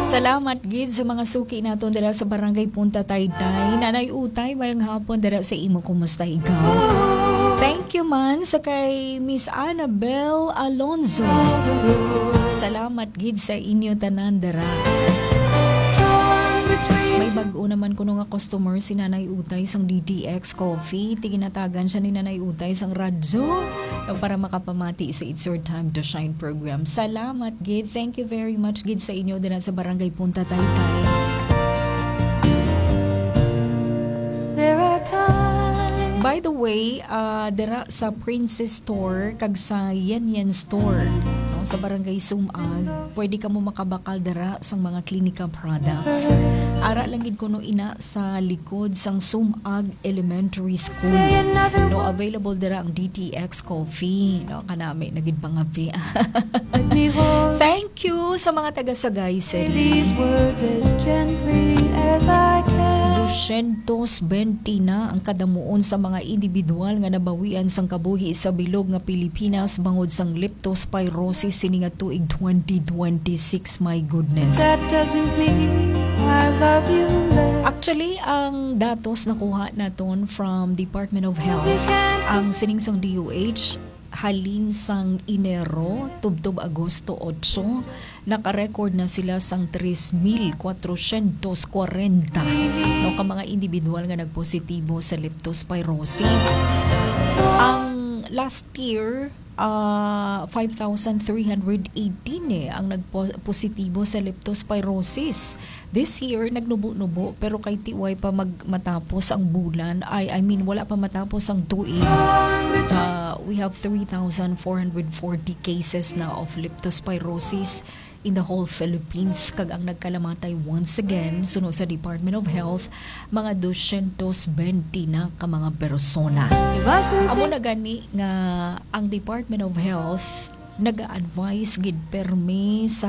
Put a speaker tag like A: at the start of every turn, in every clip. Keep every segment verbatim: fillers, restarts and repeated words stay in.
A: Salamat gid sa mga suki naton dira sa Barangay Punta Taytay. Nanay Utay, mayang hapon dira sa imo, kumusta ikaw? Thank you man sa kay Miss Annabel Alonzo. Salamat gid sa inyo tanan dira. May bag-o naman kuno nga customer si Nanay Utay sang D D X Coffee. Tiginatagan siya ni Nanay Utay sang radyo para makapamati sa It's Your Time to Shine program. Salamat gid. Thank you very much gid sa inyo dira sa Barangay Punta Taytay. There are times. By the way, uh, dira sa Princess Store kag sa Yan Yan Store, no, sa Barangay Sumag, pwede ka mo makabakal dira sang mga klinika products. Ara lang gid kuno ina sa likod sang Sumag Elementary School. No, available dira ang D T X Coffee. No, kanami na gid pangapi. Thank you sa mga taga Sagay City. These words as gently as I can. two twenty na ang kadamuon sa mga individual nga nabawian sang kabuhi sa bilog nga Pilipinas bangod sang leptospirosis sini nga tuig twenty twenty-six. My goodness. That doesn't mean I love you less. Actually, ang datos nakuha naton from Department of Health, ang sining sang D O H halin sang Enero tubtob Agosto eight, naka-record na sila sang three thousand four hundred forty no ka mga individual nga nagpositibo sa leptospirosis. Ang last year uh, five thousand three hundred eighteen eh ang nagpositibo sa leptospirosis. This year nagnubo-nubo pero kay tiway pa mag matapos ang bulan ay I mean wala pa matapos ang tuig. Uh, we have three thousand four hundred forty cases na of leptospirosis in the whole Philippines, kag ang nagkalamatay once again suno sa Department of Health mga two twenty na ka mga persona. Amo na gani nga ang Department of Health nag-advise gid permi sa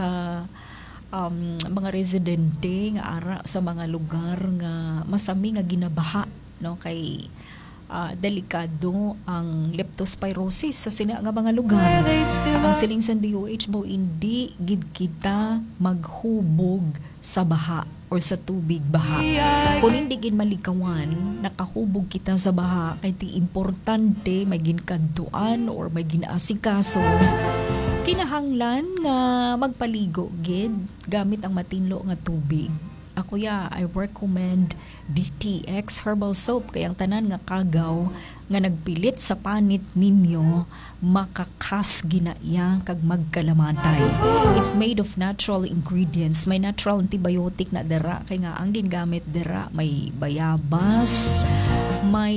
A: um, mga residente nga ara sa mga lugar nga masami nga ginabaha, no, kay Uh, delikado ang leptospirosis sa sina nga mga lugar. Ang siling sa D O H mo, hindi gid kita maghubog sa baha or sa tubig baha. Kung hindi gid malikawan, nakahubog kita sa baha, kay ti importante may ginkantuan or may ginaasikaso. Kinahanglan nga magpaligo gid gamit ang matinlo nga tubig. Ako ya, I recommend D T X Herbal Soap, kay ang tanan nga kagaw nga nagpilit sa panit ninyo makakas ginaya kag magkalamatay. It's made of natural ingredients. May natural antibiotic na dara, kay nga ang gingamit dara may bayabas, may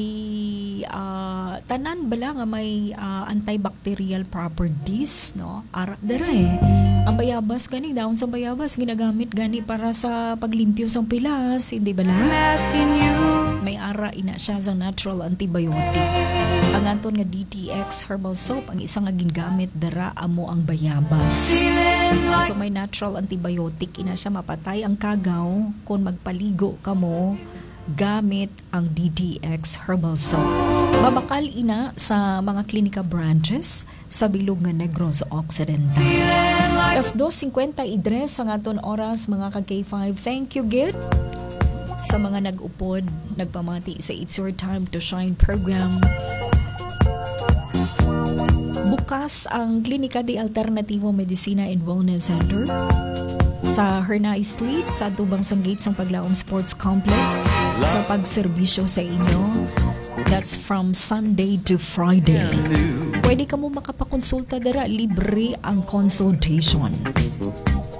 A: uh, tanan bala nga may uh, antibacterial properties, no? Ara dara eh. Ang bayabas gani, daon sa bayabas ginagamit gani para sa paglimpyo sa pilas, hindi ba la? May ara ina siya sa natural antibiotic. Ang anton nga D T X Herbal Soap, ang isang nga gingamit dara amo ang bayabas. So may natural antibiotic ina siya, mapatay ang kagaw kung magpaligo kamo gamit ang D T X Herbal Soap. Mabakal ina sa mga klinika branches sa bilog nga Negros Occidental. Kas two fifty-three ang aton oras mga ka K five. Thank you gid sa mga nag-upod, nagpamati sa It's Your Time to Shine program. Bukas ang Klinika de Alternativo Medicina and Wellness Center sa Hernay Street, sa Tubang Sanggate sa Paglaom Sports Complex, sa pagserbisyo sa inyo. That's from Sunday to Friday. Pwede ka mo makapakonsulta dara, libre ang consultation.